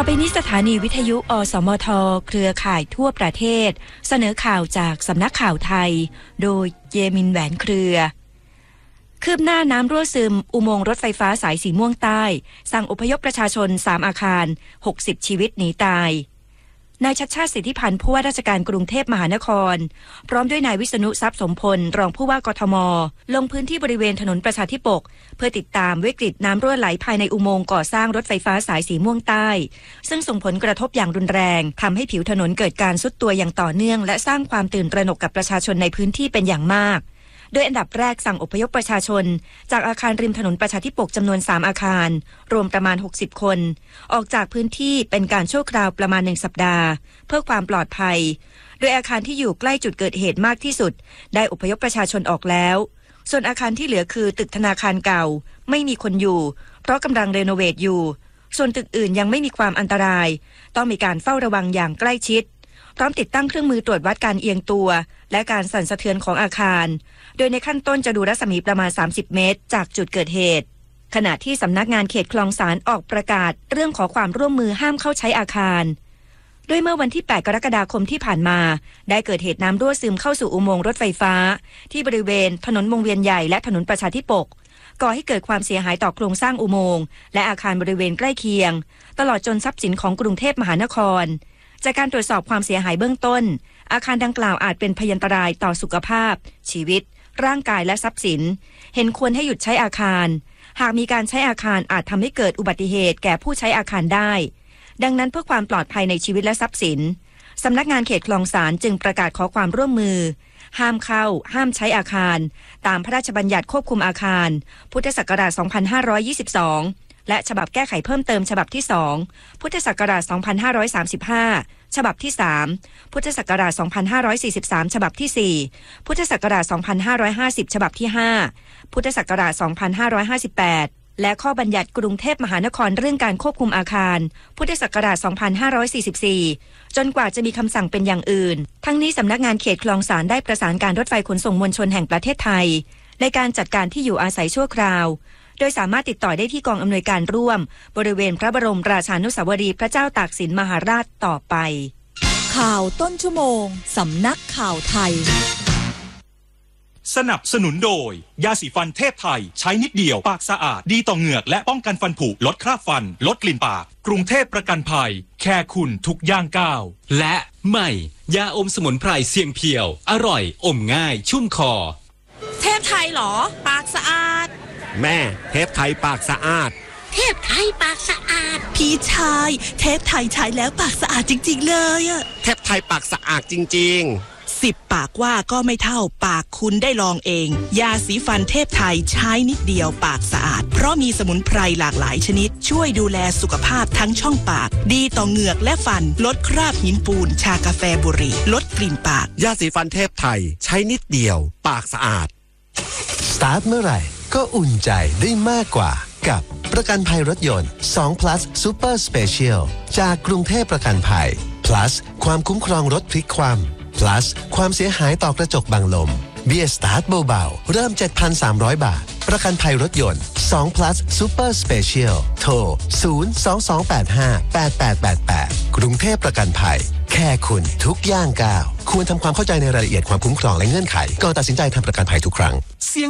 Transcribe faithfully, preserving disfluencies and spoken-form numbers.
อไปนี้สถานีวิทยุอสมทเครือข่ายทั่วประเทศเสนอข่าวจากสำนักข่าวไทยโดยเยมินแหวนเครือคืบหน้าน้ำรั่วซึมอุโมงค์รถไฟฟ้าสายสีม่วงใต้สั่งอพยพประชาชนสามอาคารหกสิบชีวิตหนีตายนายชัชชาติสิทธิพันธ์ผู้ว่าราชการกรุงเทพมหานครพร้อมด้วยนายวิษณุทรัพย์สมพลรองผู้ว่ากทมลงพื้นที่บริเวณถนนประชาธิปกเพื่อติดตามวิกฤตน้ำรั่วไหลภายในอุโมงค์ก่อสร้างรถไฟฟ้าสายสีม่วงใต้ซึ่งส่งผลกระทบอย่างรุนแรงทำให้ผิวถนนเกิดการทรุดตัวอย่างต่อเนื่องและสร้างความตื่นตระหนกกับประชาชนในพื้นที่เป็นอย่างมากโดยอันดับแรกสั่งอพยพประชาชนจากอาคารริมถนนประชาธิปกจำนวนสามอาคารรวมประมาณหกสิบคนออกจากพื้นที่เป็นการชั่วคราวประมาณหนึ่งสัปดาห์เพื่อความปลอดภัยโดยอาคารที่อยู่ใกล้จุดเกิดเหตุมากที่สุดได้อพยพประชาชนออกแล้วส่วนอาคารที่เหลือคือตึกธนาคารเก่าไม่มีคนอยู่เพราะกำลังเรโนเวทอยู่ส่วนตึกอื่นยังไม่มีความอันตรายต้องมีการเฝ้าระวังอย่างใกล้ชิดพร้อมติดตั้งเครื่องมือตรวจวัดการเอียงตัวและการสั่นสะเทือนของอาคารโดยในขั้นต้นจะดูรัศมีประมาณสามสิบเมตรจากจุดเกิดเหตุขณะที่สำนักงานเขตคลองสานออกประกาศเรื่องขอความร่วมมือห้ามเข้าใช้อาคารโดยเมื่อวันที่แปดกรกฎาคมที่ผ่านมาได้เกิดเหตุน้ำรั่วซึมเข้าสู่อุโมงค์รถไฟฟ้าที่บริเวณถนนวงเวียนใหญ่และถนนประชาธิปกก่อให้เกิดความเสียหายต่อโครงสร้างอุโมงค์และอาคารบริเวณใกล้เคียงตลอดจนทรัพย์สินของกรุงเทพมหานครจากการตรวจสอบความเสียหายเบื้องต้นอาคารดังกล่าวอาจเป็นพยันตรายต่อสุขภาพชีวิตร่างกายและทรัพย์สินเห็นควรให้หยุดใช้อาคารหากมีการใช้อาคารอาจทำให้เกิดอุบัติเหตุแก่ผู้ใช้อาคารได้ดังนั้นเพื่อความปลอดภัยในชีวิตและทรัพย์สินสำนักงานเขตคลองสานจึงประกาศขอความร่วมมือห้ามเข้าห้ามใช้อาคารตามพระราชบัญญัติควบคุมอาคารพุทธศักราชสองพันห้าร้อยยี่สิบสองและฉบับแก้ไขเพิ่มเติมฉบับที่สองพุทธศักราชสองพันห้าร้อยสามสิบห้าฉบับที่สามพุทธศักราชสองพันห้าร้อยสี่สิบสามฉบับที่สี่พุทธศักราชสองพันห้าร้อยห้าสิบฉบับที่ห้าพุทธศักราชสองพันห้าร้อยห้าสิบแปดและข้อบัญญัติกรุงเทพมหานครเรื่องการควบคุมอาคารพุทธศักราชสองพันห้าร้อยสี่สิบสี่จนกว่าจะมีคำสั่งเป็นอย่างอื่นทั้งนี้สำนักงานเขตคลองสานได้ประสานการรถไฟขนส่งมวลชนแห่งประเทศไทยในการจัดการที่อยู่อาศัยชั่วคราวโดยสามารถติดต่อได้ที่กองอำนวยการร่วมบริเวณพระบรมราชานุสาวรีย์พระเจ้าตากสินมหาราชต่อไปข่าวต้นชั่วโมงสำนักข่าวไทยสนับสนุนโดยยาสีฟันเทพไทยใช้นิดเดียวปากสะอาดดีต่อเหงือกและป้องกันฟันผุลดคราบฟันลดกลิ่นปากกรุงเทพประกันภัยแค่คุณทุกย่างก้าวและใหม่ยาอมสมุนไพรเสียงเพียวอร่อยอมง่ายชุ่มคอเทพไทยเหรอปากสะอาดแม่เทพไทยปากสะอาดเทพไทยปากสะอาดพี่ชายเทพไทยใช้แล้วปากสะอาดจริงๆเลยอะเทพไทยปากสะอาดจริงๆสิบปากว่าก็ไม่เท่าปากคุณได้ลองเองยาสีฟันเทพไทยใช้นิดเดียวปากสะอาดเพราะมีสมุนไพรหลากหลายชนิดช่วยดูแลสุขภาพทั้งช่องปากดีต่อเหงือกและฟันลดคราบหินปูนชากาแฟบุหรี่ลดกลิ่นปากยาสีฟันเทพไทยใช้นิดเดียวปากสะอาดสตาร์ทเมื่อไหร่ก็อุ่นใจได้มากกว่ากับประกันภัยรถยนต์สอง plus Super Special จากกรุงเทพประกันภัย plus ความคุ้มครองรถพลิกคว่ำ plus ความเสียหายต่อกระจกบังลมเบี้ยสตาร์ทเบาๆเริ่ม เจ็ดพันสามร้อย บาทประกันภัยรถยนต์สอง plus Super Special โทรศูนย์ สอง สอง แปด ห้า แปด แปด แปด แปดกรุงเทพประกันภัยแค่คุณทุกย่างก้าวควรทำความเข้าใจในรายละเอียดความคุ้มครองและเงื่อนไขก่อนตัดสินใจทำประกันภัยทุกครั้งเสียง